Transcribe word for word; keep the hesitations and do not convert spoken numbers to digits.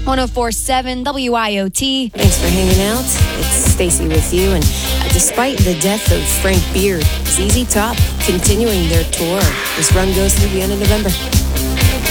one oh four point seven W I O T. Thanks for hanging out. It's Stacy with you. And uh, despite the death of Frank Beard, Z Z Top continuing their tour. This run goes through the end of November.